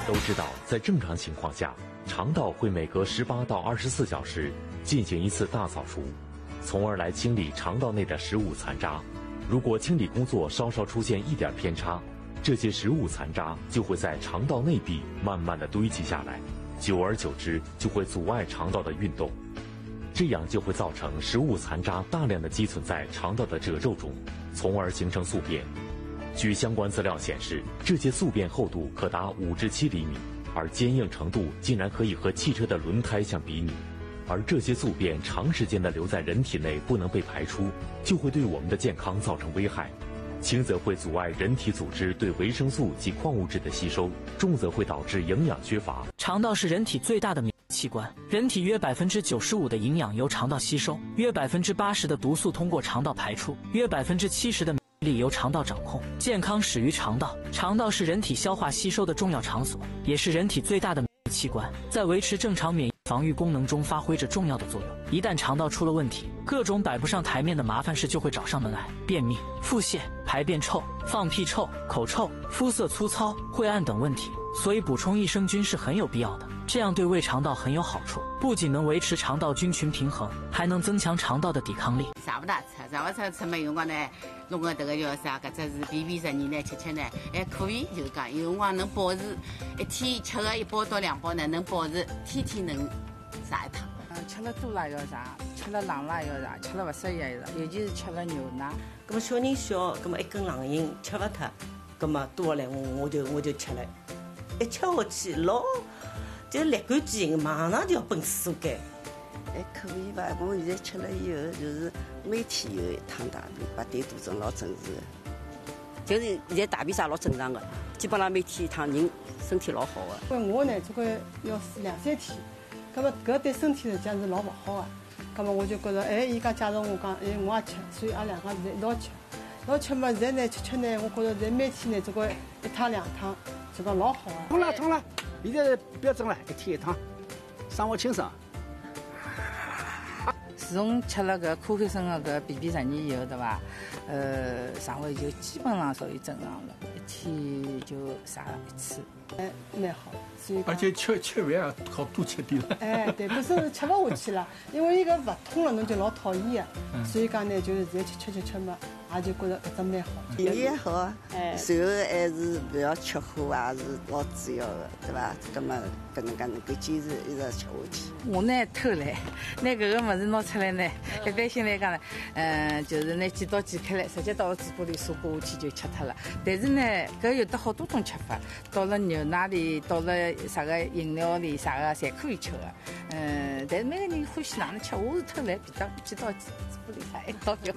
都知道，在正常情况下，肠道会每隔18到24小时进行一次大扫除，从而来清理肠道内的食物残渣。如果清理工作稍稍出现一点偏差，这些食物残渣就会在肠道内壁慢慢的堆积下来，久而久之就会阻碍肠道的运动，这样就会造成食物残渣大量的积存在肠道的褶皱中，从而形成宿便。据相关资料显示，这些宿便厚度可达5至7厘米，而坚硬程度竟然可以和汽车的轮胎相比拟。而这些宿便长时间的留在人体内不能被排出，就会对我们的健康造成危害。轻则会阻碍人体组织对维生素及矿物质的吸收，重则会导致营养缺乏。 肠道是人体最大的免疫器官，人体约95%的营养由肠道吸收，约80%的毒素通过肠道排出，约70%的免疫力由肠道掌控。健康始于肠道，肠道是人体消化吸收的重要场所，也是人体最大的免疫器官，在维持正常免疫防御功能中发挥着重要的作用。一旦肠道出了问题，各种摆不上台面的麻烦事就会找上门来，便秘、腹泻、排便臭、放屁臭、口臭、肤色粗糙、晦暗等问题，所以补充益生菌是很有必要的，这样对胃肠道很有好处，不仅能维持肠道菌群平衡，还能增强肠道的抵抗力。 啥不大吃没用光呢，弄个这个叫啥个，这是BB12呢，吃呢，还可以，就是讲有辰光能保持一天吃个1包到2包呢，能保持天天能啥一趟。 吃了多了要啥，吃了冷了要啥，吃了不适也要啥，尤其是吃了牛奶。 那么小人小，那么一根冷饮吃不脱，那么多了我就吃了，一吃下去老就立竿见影，马上就要奔厕所间。 还可以吧，我现在吃了以后就是每天有一趟大便，把对肚子老正常的。就是现在大便啥老正常的，基本上每天一趟，人身体老好的。 因为我呢，这个要2、3天，那么搿对身体实际上是老不好的。那么我就觉着，伊讲假如我讲，我也吃，所以阿拉2家现在一道吃。一道吃嘛，现在呢吃呢，我觉着在每天呢这个1趟2趟，这个老好啊。 痛了，现在不要整了，1天1趟，生活轻松。 自从吃了搿科辉生的搿BB12以后，对伐？肠胃就基本上属于正常了，一天就啥1次。 蛮好，所以而且吃饭也好多吃点了。 对，不是吃不下去了，因为伊个勿通了，侬就老讨厌的。所以讲呢，就是现在吃嘛，也就觉着搿只蛮好。 也好啊，随后还是不要吃火，也是老主要的，对伐？搿么搿能介能够坚持一直吃下去。 我呢偷懒，拿搿个物事拿出来呢，一般性来讲呢，就是拿几刀剪开来，直接到嘴巴里嗦过下去就吃脱了。但是呢，搿有得好多种吃法，到了牛奶里，到了啥个饮料里，啥个侪可以吃的。但是每个人欢喜哪能吃，我是偷懒，几刀嘴巴里啥一刀就。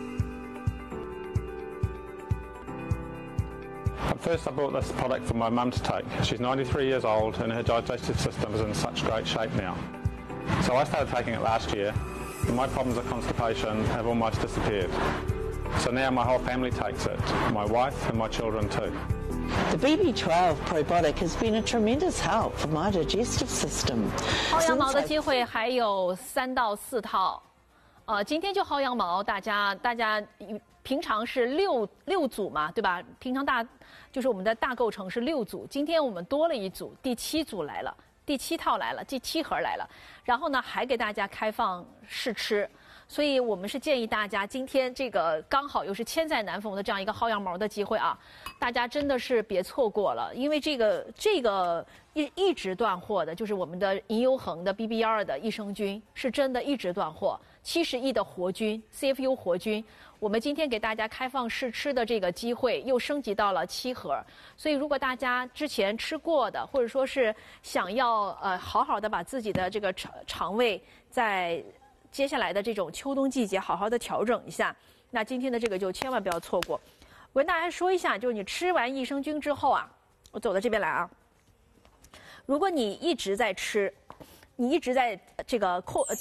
First, I bought this product for my mum to take. She's 93 years old and her digestive system is in such great shape now. So I started taking it last year and my problems of constipation have almost disappeared. So now my whole family takes it, my wife and my children too. The BB12 probiotic has been a tremendous help for my digestive system. 薅羊毛的机会还有3到4套，今天就薅羊毛，大家平常是六组嘛，对吧？平常就是我们的大构成是6组，今天我们多了1组，第7组来了，第7套来了，第7盒来了，然后呢还给大家开放试吃。所以我们是建议大家，今天这个刚好又是千载难逢的这样一个薅羊毛的机会啊，大家真的是别错过了，因为这个一直断货的，就是我们的银优恒的 BB12的益生菌是真的一直断货，70亿的活菌 CFU 活菌，我们今天给大家开放试吃的这个机会又升级到了7盒，所以如果大家之前吃过的，或者说是想要好好的把自己的这个肠胃在接下来的这种秋冬季节好好的调整一下，那今天的这个就千万不要错过。我跟大家说一下，就是你吃完益生菌之后啊，我走到这边来啊，如果你一直在吃，你一直在这个